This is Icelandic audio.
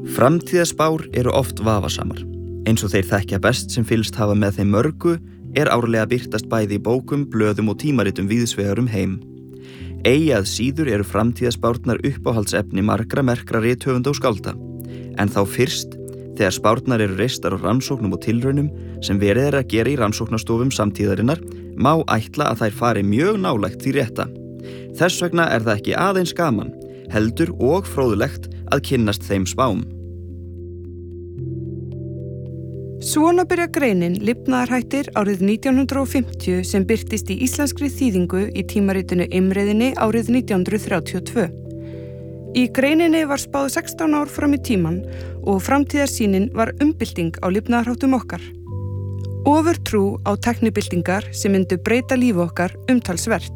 Framtíðarspár eru oft vafasamar. Eins og þeir þekkja best sem fylgst hafa með þeim mörgu árlega birtast bæði í bókum, blöðum og tímaritum víðsvegar heim. Eigi að síður eru framtíðarspárnar uppáhaldsefni margra merkra rithöfunda og skálda. En þá fyrst, þegar spárnar eru reistar á rannsóknum og tilraunum sem verið að gera í rannsóknarstofum samtíðarinnar, má ætla að þær fari mjög nálægt því rétta. Þess vegna það ekki aðeins gaman, heldur og fróðlegt að kynnast þeim spám. Svona byrja greinin Lifnaðarhættir árið 1950 sem birtist í íslenskri þýðingu í tímaritinu Imreiðinni árið 1932. Í greininni var spáð 16 ár fram í tíman og framtíðarsýnin var umbylting á lifnaðarháttum okkar. Ofurtrú á tæknibyltingar sem myndu breyta lífi okkar umtalsvert.